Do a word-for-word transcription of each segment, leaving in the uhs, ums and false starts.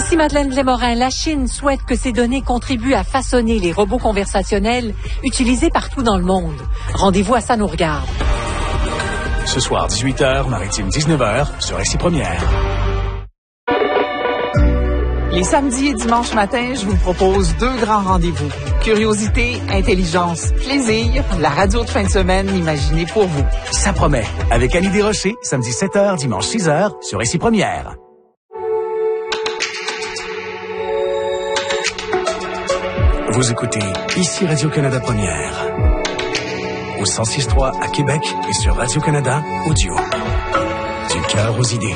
Ici Madeleine Blais-Morin. La Chine souhaite que ces données contribuent à façonner les robots conversationnels utilisés partout dans le monde. Rendez-vous à Ça nous regarde. Ce soir, dix-huit heures, Maritime dix-neuf heures, sur Ici Première. Les samedis et dimanches matins, je vous propose deux grands rendez-vous. Curiosité, intelligence, plaisir, la radio de fin de semaine imaginée pour vous. Ça promet. Avec Annie Desrochers, samedi sept heures, dimanche six heures, sur Ici Première. Vous écoutez Ici Radio-Canada Première. Au cent six trois à Québec et sur Radio-Canada Audio. Du cœur aux idées.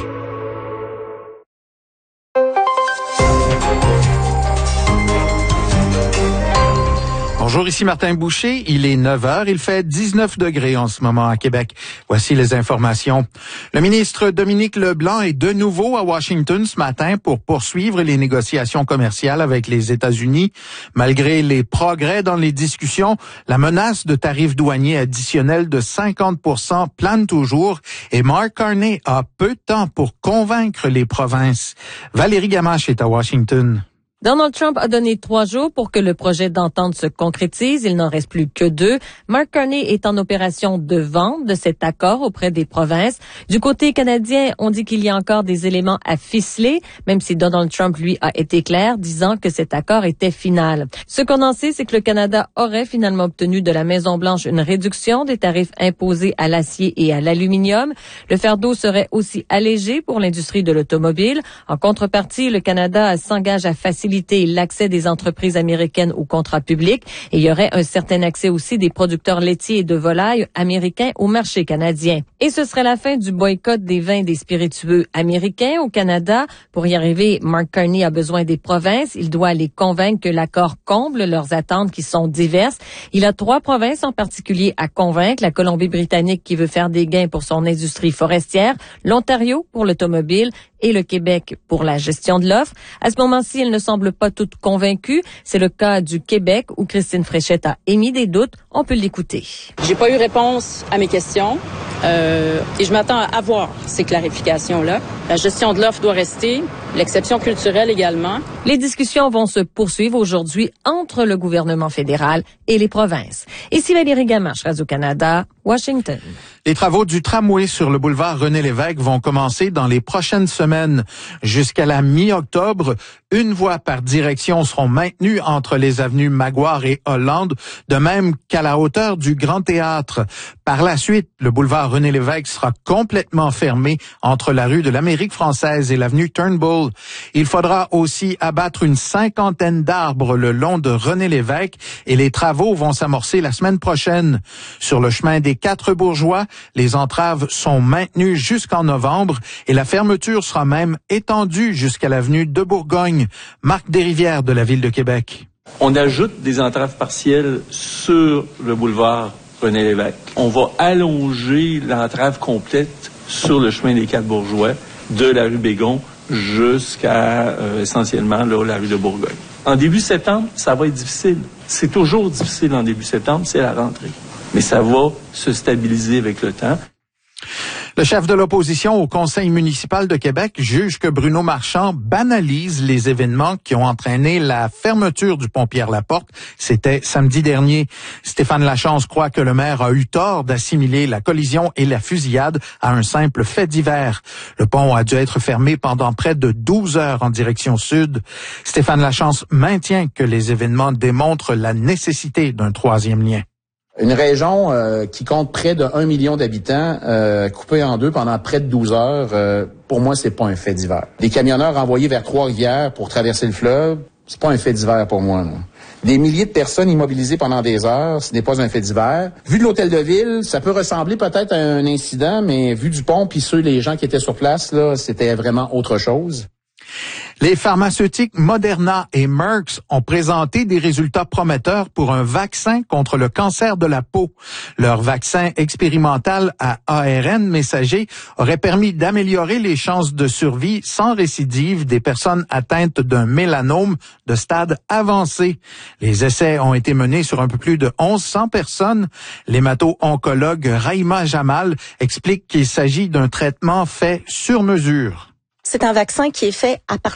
Bonjour, ici Martin Boucher. Il est neuf heures. Il fait dix-neuf degrés en ce moment à Québec. Voici les informations. Le ministre Dominique Leblanc est de nouveau à Washington ce matin pour poursuivre les négociations commerciales avec les États-Unis. Malgré les progrès dans les discussions, la menace de tarifs douaniers additionnels de cinquante pour cent plane toujours et Mark Carney a peu de temps pour convaincre les provinces. Valérie Gamache est à Washington. Donald Trump a donné trois jours pour que le projet d'entente se concrétise. Il n'en reste plus que deux. Mark Carney est en opération de vente de cet accord auprès des provinces. Du côté canadien, on dit qu'il y a encore des éléments à ficeler, même si Donald Trump, lui, a été clair, disant que cet accord était final. Ce qu'on en sait, c'est que le Canada aurait finalement obtenu de la Maison-Blanche une réduction des tarifs imposés à l'acier et à l'aluminium. Le fardeau serait aussi allégé pour l'industrie de l'automobile. En contrepartie, le Canada s'engage à faciliter l'accès des entreprises américaines aux contrats publics et il y aurait un certain accès aussi des producteurs laitiers et de volailles américains au marché canadien. Et ce serait la fin du boycott des vins et des spiritueux américains au Canada. Pour y arriver, Mark Carney a besoin des provinces. Il doit les convaincre que l'accord comble leurs attentes qui sont diverses. Il a trois provinces en particulier à convaincre. La Colombie-Britannique qui veut faire des gains pour son industrie forestière, l'Ontario pour l'automobile et le Québec pour la gestion de l'offre. À ce moment-ci, elles ne semblent pas toutes convaincues. C'est le cas du Québec où Christine Fréchette a émis des doutes. On peut l'écouter. J'ai pas eu réponse à mes questions euh, et je m'attends à avoir ces clarifications-là. La gestion de l'offre doit rester, l'exception culturelle également. Les discussions vont se poursuivre aujourd'hui entre le gouvernement fédéral et les provinces. Ici Valérie Gamache, Radio-Canada, Washington. Les travaux du tramway sur le boulevard René-Lévesque vont commencer dans les prochaines semaines. Jusqu'à la mi-octobre, une voie par direction seront maintenues entre les avenues Maguire et Hollande, de même qu'à la hauteur du Grand Théâtre. Par la suite, le boulevard René-Lévesque sera complètement fermé entre la rue de l'Amérique française et l'avenue Turnbull. Il faudra aussi abattre une cinquantaine d'arbres le long de René-Lévesque et les travaux vont s'amorcer la semaine prochaine. Sur le chemin des Quatre Bourgeois, les entraves sont maintenues jusqu'en novembre et la fermeture sera même étendue jusqu'à l'avenue de Bourgogne. Marc Desrivières de la Ville de Québec. On ajoute des entraves partielles sur le boulevard René-Lévesque. On va allonger l'entrave complète sur le chemin des Quatre Bourgeois de la rue Bégon jusqu'à euh, essentiellement là, la rue de Bourgogne. En début septembre, ça va être difficile. C'est toujours difficile en début septembre, c'est la rentrée. Mais ça va se stabiliser avec le temps. Le chef de l'opposition au Conseil municipal de Québec juge que Bruno Marchand banalise les événements qui ont entraîné la fermeture du pont Pierre-Laporte. C'était samedi dernier. Stéphane Lachance croit que le maire a eu tort d'assimiler la collision et la fusillade à un simple fait divers. Le pont a dû être fermé pendant près de douze heures en direction sud. Stéphane Lachance maintient que les événements démontrent la nécessité d'un troisième lien. Une région euh, qui compte près de un million d'habitants, euh, coupée en deux pendant près de douze heures, euh, pour moi, c'est pas un fait divers. Les camionneurs envoyés vers Trois-Rivières pour traverser le fleuve, c'est pas un fait divers pour moi, non. Des milliers de personnes immobilisées pendant des heures, ce n'est pas un fait divers. Vu de l'hôtel de ville, ça peut ressembler peut-être à un incident, mais vu du pont puis ceux, les gens qui étaient sur place, là, c'était vraiment autre chose. Les pharmaceutiques Moderna et Merck ont présenté des résultats prometteurs pour un vaccin contre le cancer de la peau. Leur vaccin expérimental à A R N messager aurait permis d'améliorer les chances de survie sans récidive des personnes atteintes d'un mélanome de stade avancé. Les essais ont été menés sur un peu plus de mille cent personnes. L'hémato-oncologue Raïma Jamal explique qu'il s'agit d'un traitement fait sur mesure. C'est un vaccin qui est fait à partir